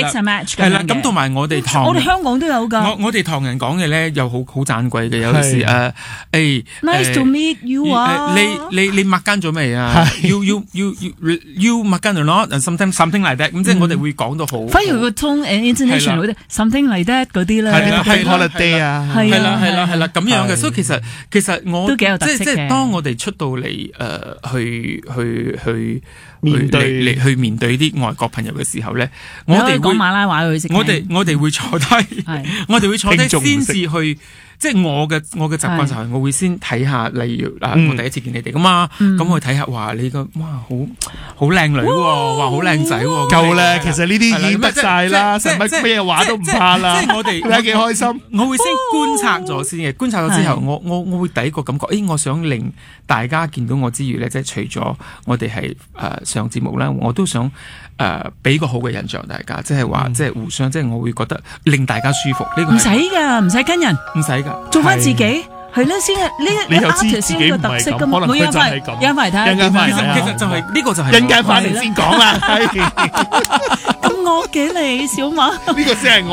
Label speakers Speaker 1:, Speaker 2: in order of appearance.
Speaker 1: mix and match
Speaker 2: 係啦，咁同埋我哋
Speaker 1: 香港都有㗎。
Speaker 2: 我哋唐人講嘅咧又好讚貴嘅，有時
Speaker 1: Nice to meet you 啊！
Speaker 2: 你抹奸咗未啊 ？You 抹奸or not？ something like that。咁即係我哋會講到好。
Speaker 1: 反而個 tone and intonation 嗰啲 something like that 嗰啲咧，
Speaker 3: 係 holiday 啊，
Speaker 2: 係啦咁樣嘅。所以其實我
Speaker 1: 都幾有特色嘅。
Speaker 2: 即係當我哋出到嚟去
Speaker 3: 面對
Speaker 2: 啲外國朋友嘅時候咧，我哋
Speaker 1: 講馬拉話佢識。
Speaker 2: 我哋會坐低，我哋會坐低先至去。即係我嘅習慣就係我會先睇下，例如我第一次見你哋噶嘛，咁我睇下話你個哇好靚女喎，哇好靚仔喎，
Speaker 3: 夠啦，其實呢啲已經得晒啦，使乜咩話都唔怕啦，
Speaker 2: 即係我哋
Speaker 3: 睇幾開心。
Speaker 2: 我會先觀察咗先嘅，觀察咗之後，我會第一個感覺，我想令大家見到我之餘咧，即係除咗我哋係上節目啦，我都想俾個好嘅印象大家，即係話即係互相，即係我會覺得令大家舒服。呢個
Speaker 1: 唔使㗎，唔使跟人，
Speaker 2: 唔使㗎。
Speaker 1: 做翻自己係啦，先呢
Speaker 3: 你又知自己
Speaker 1: 個特色㗎嘛，
Speaker 3: 可能佢就係咁。
Speaker 1: 一陣翻嚟睇，
Speaker 2: 其實就係呢個就係
Speaker 3: 陣間翻嚟先講啦。
Speaker 1: 咁惡嘅你小馬，
Speaker 3: 呢個先係